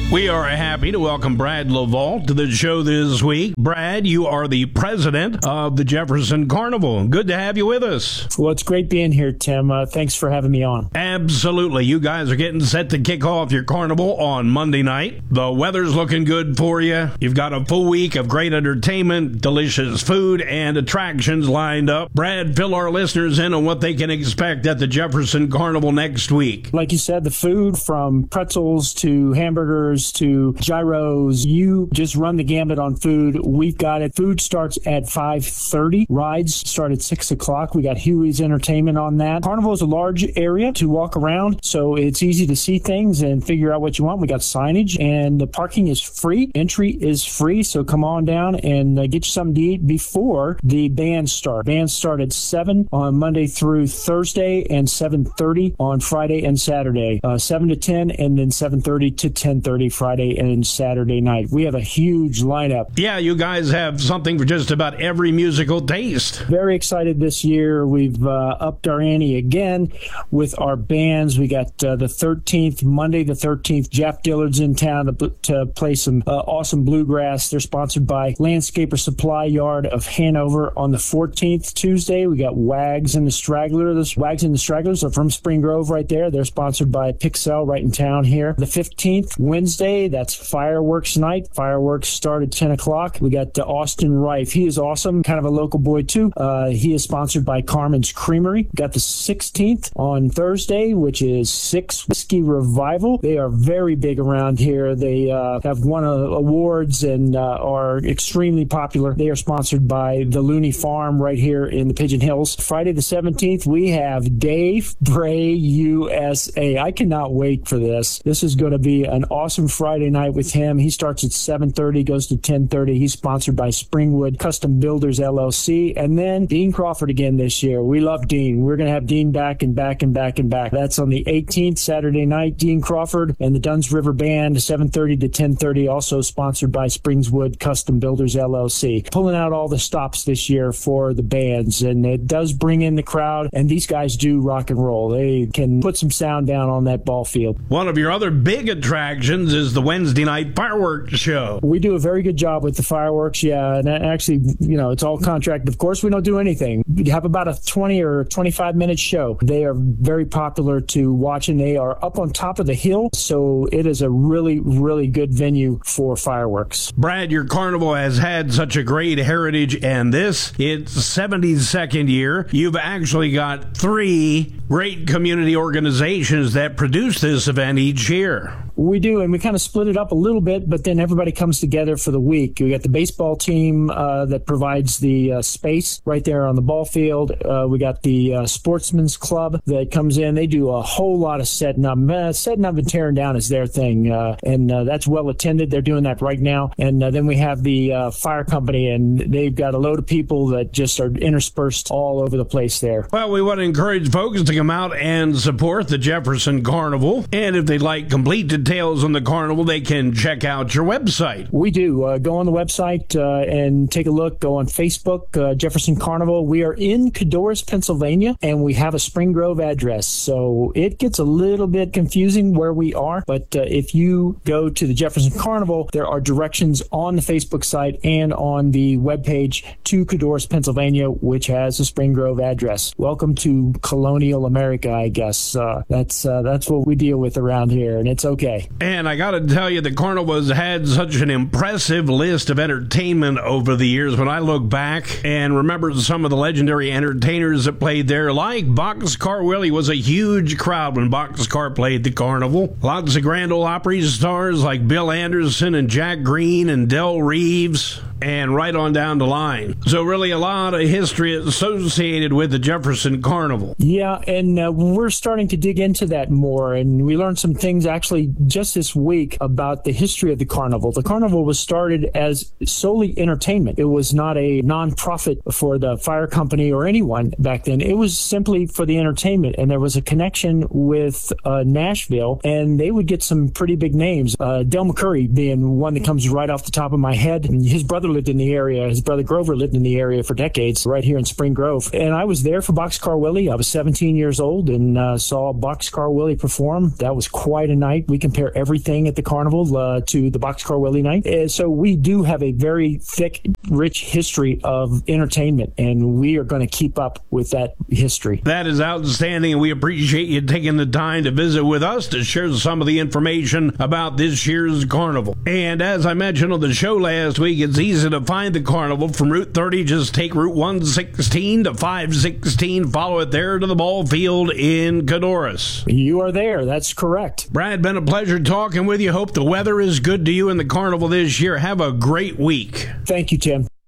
We are happy to welcome Brad LaVault to the show this week. Brad, you are the president of the Jefferson Carnival. Good to have you with us. Well, it's great being here, Tim. Thanks for having me on. Absolutely. You guys are getting set to kick off your carnival on Monday night. The weather's looking good for you. You've got a full week of great entertainment, delicious food, and attractions lined up. Brad, fill our listeners in on what they can expect at the Jefferson Carnival next week. Like you said, the food from pretzels to hamburgers to gyros, you just run the gambit on food. We've got it. Food starts at 5:30. Rides start at 6 o'clock. We got Huey's Entertainment on that. Carnival is a large area to walk around, so it's easy to see things and figure out what you want. We got signage, and the parking is free. Entry is free, so come on down and get you something to eat before the bands start. Bands start at 7 on Monday through Thursday and 7:30 on Friday and Saturday. 7 to 10 and then 7:30 to 10:30 Friday and Saturday night. We have a huge lineup. Yeah, you guys have something for just about every musical taste. Very excited this year. We've upped our ante again with our bands. We got the 13th, Monday the 13th, Jeff Dillard's in town to play some awesome bluegrass. They're sponsored by Landscaper Supply Yard of Hanover. On the 14th, Tuesday, we got Wags and the Stragglers. Wags and the Stragglers are from Spring Grove right there. They're sponsored by Pixel right in town here. The 15th, Wednesday, that's fireworks night. Fireworks start at 10 o'clock. We got Austin Rife. He is awesome, kind of a local boy too. He is sponsored by Carmen's Creamery. We got the 16th on Thursday, which is Six Whiskey Revival. They are very big around here. They have won awards and are extremely popular. They are sponsored by the Looney Farm right here in the Pigeon Hills. Friday the 17th, we have Dave Bray USA. I cannot wait for this. This is going to be an awesome Friday night with him. He starts at 7:30, goes to 10:30. He's sponsored by Springwood Custom Builders LLC. And then Dean Crawford again this year. We love Dean. We're going to have Dean back and back and back and back. That's on the 18th, Saturday night. Dean Crawford and the Duns River Band, 7:30 to 10:30, also sponsored by Springwood Custom Builders LLC. Pulling out all the stops this year for the bands, and it does bring in the crowd, and these guys do rock and roll. They can put some sound down on that ball field. One of your other big attractions is the Wednesday night fireworks show. We do a very good job with the fireworks, yeah, and actually, it's all contracted. Of course, we don't do anything. We have about a 20 or 25-minute show. They are very popular to watch, and they are up on top of the hill, so it is a really, really good venue for fireworks. Brad, your carnival has had such a great heritage, and this, its 72nd year. You've actually got 3 great community organizations that produce this event each year. We do, and we kind of split it up a little bit, but then everybody comes together for the week. We got the baseball team that provides the space right there on the ball field. We got the Sportsman's Club that comes in. They do a whole lot of setting up. Setting up and tearing down is their thing, and that's well attended. They're doing that right now. And then we have the fire company, and they've got a load of people that just are interspersed all over the place there. Well, we want to encourage folks to come out and support the Jefferson Carnival, and if they'd like complete details on the carnival, they can check out your website. We do. Go on the website and take a look. Go on Facebook, Jefferson Carnival. We are in Cadorus, Pennsylvania, and we have a Spring Grove address. So it gets a little bit confusing where we are, but if you go to the Jefferson Carnival, there are directions on the Facebook site and on the webpage to Cadorus, Pennsylvania, which has a Spring Grove address. Welcome to colonial America, I guess. That's what we deal with around here, and it's okay. And I got to tell you, the carnival has had such an impressive list of entertainment over the years. When I look back and remember some of the legendary entertainers that played there, like Boxcar Willie was a huge crowd when Boxcar played the carnival. Lots of Grand Ole Opry stars like Bill Anderson and Jack Green and Del Reeves, and right on down the line. So really a lot of history associated with the Jefferson Carnival. Yeah, and we're starting to dig into that more, and we learned some things actually just this week about the history of the carnival. The carnival was started as solely entertainment. It was not a non-profit for the fire company or anyone back then. It was simply for the entertainment, and there was a connection with Nashville, and they would get some pretty big names. Del McCurry being one that comes right off the top of my head. And his brother lived in the area. His brother Grover lived in the area for decades, right here in Spring Grove. And I was there for Boxcar Willie. I was 17 years old and saw Boxcar Willie perform. That was quite a night. We compare everything at the carnival to the Boxcar Willie night. And so we do have a very thick, rich history of entertainment, and we are going to keep up with that history. That is outstanding, and we appreciate you taking the time to visit with us to share some of the information about this year's carnival. And as I mentioned on the show last week, it's easy to find the carnival from Route 30. Just take Route 116 to 516, follow it there to the ball field in Codorus. You are there. That's correct. Brad, been a pleasure talking with you. Hope the weather is good to you in the carnival this year. Have a great week. Thank you, Tim.